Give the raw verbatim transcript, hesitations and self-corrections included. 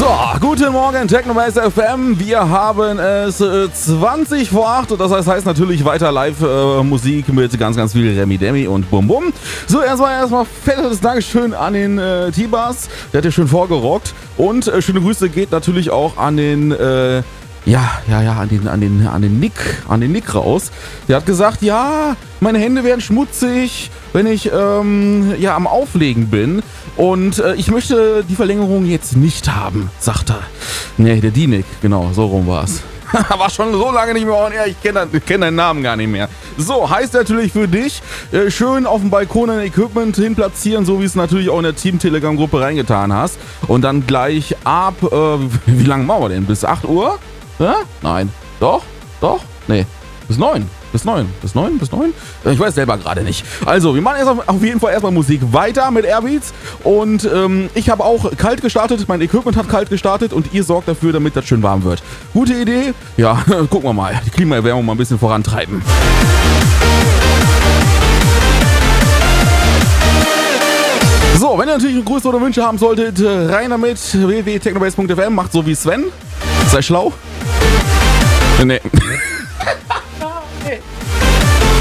So, guten Morgen, Technobase F M. Wir haben es äh, zwanzig vor acht und das heißt, heißt natürlich weiter Live-Musik äh, mit ganz, ganz viel Remi Demi und Bum Bum. So, erstmal erstmal fettes Dankeschön an den äh, T-Bass, der hat ja schön vorgerockt. Und äh, schöne Grüße geht natürlich auch an den, äh, ja, ja, ja, an den, an den, an den Nick, an den Nick raus. Der hat gesagt, ja, meine Hände werden schmutzig, wenn ich, ähm, ja, am Auflegen bin. Und äh, ich möchte die Verlängerung jetzt nicht haben, sagt er. Nee, der Dinik, genau, so rum war's. War schon so lange nicht mehr on air, ich kenne kenn deinen Namen gar nicht mehr. So, heißt natürlich für dich, äh, schön auf dem Balkon ein Equipment hin platzieren, so wie es natürlich auch in der Team-Telegram-Gruppe reingetan hast. Und dann gleich ab, äh, wie lange machen wir denn? Bis acht Uhr? Ja? Nein. Doch? Doch? Nee. Bis neun. Bis neun. Bis neun? Bis neun? Ich weiß selber gerade nicht. Also, wir machen erst auf jeden Fall erstmal Musik weiter mit Airbeats. Und ähm, ich habe auch kalt gestartet. Mein Equipment hat kalt gestartet. Und ihr sorgt dafür, damit das schön warm wird. Gute Idee? Ja, gucken wir mal. Die Klimaerwärmung mal ein bisschen vorantreiben. So, wenn ihr natürlich Grüße oder Wünsche haben solltet, rein damit. w w w punkt technobase punkt f m. Macht so wie Sven. Sei schlau. Nee.